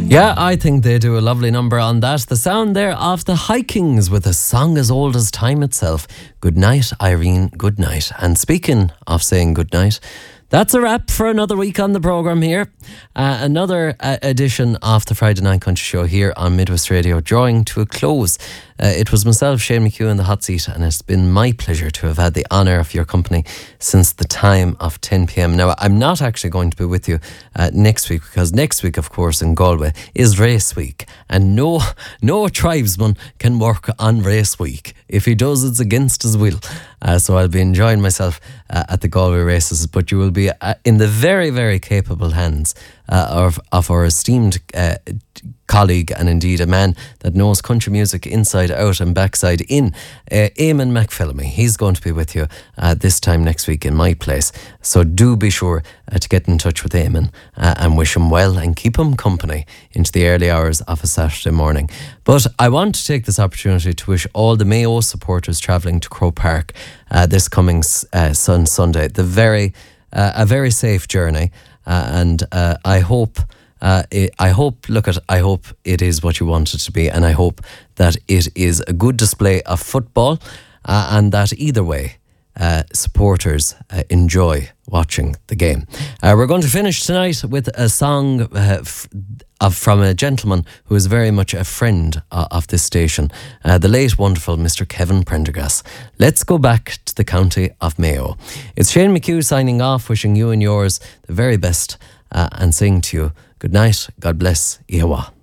Yeah, I think they do a lovely number on that. The sound there of the Hikings with a song as old as time itself. Good night, Irene, good night. And speaking of saying good night, that's a wrap for another week on the programme here. Another edition of the Friday Night Country Show here on Midwest Radio, drawing to a close. It was myself, Shane McHugh, in the hot seat, and it's been my pleasure to have had the honour of your company since the time of 10 p.m. Now, I'm not actually going to be with you next week, because next week, of course, in Galway is race week, and no tribesman can work on race week. If he does, it's against his will. So I'll be enjoying myself at the Galway races, but you will be in the very, very capable hands of our esteemed colleague, and indeed a man that knows country music inside out and backside in, Eamon McPhillamy. He's going to be with you this time next week in my place. So do be sure to get in touch with Eamon and wish him well and keep him company into the early hours of a Saturday morning. But I want to take this opportunity to wish all the Mayo supporters travelling to Croke Park this coming Sunday a very safe journey, and I hope it is what you want it to be, and I hope that it is a good display of football, and that either way supporters enjoy watching the game. We're going to finish tonight with a song from a gentleman who is very much a friend of this station, the late wonderful Mr. Kevin Prendergast. Let's go back to the county of Mayo. It's Shane McHugh signing off, wishing you and yours the very best, and saying to you, good night, God bless, Ihawa.